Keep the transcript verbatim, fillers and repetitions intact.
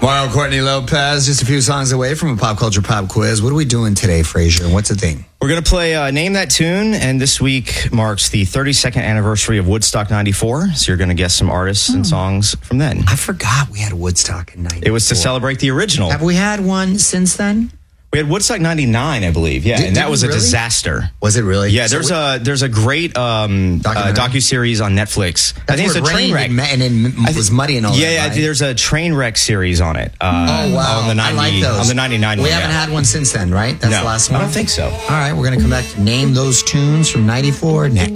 Mario Courtney Lopez, just a few songs away from a pop culture pop quiz. What are we doing today, Frazier? What's the thing? We're going to play uh, Name That Tune, and this week marks the thirty-second anniversary of Woodstock ninety-four, so you're going to guess some artists and songs from then. I forgot we had Woodstock in ninety-four. It was to celebrate the original. Have we had one since then? We had Woodstock ninety-nine, I believe, yeah, Did- and did that we was a really? disaster. Was it really? Yeah, So there's we- a there's a great um, uh, Documentary? docu-series on Netflix. I think it's a where it train rained wreck. And, and it I thi- was muddy and all yeah, that, yeah, right? there's a train wreck series on it. Uh, Oh, wow. On the ninety, I like those. On the ninety-nine We one, haven't yeah. had one since then, right? That's No, the last I one? don't think so. All right, we're going to come back to name those tunes from ninety-four next.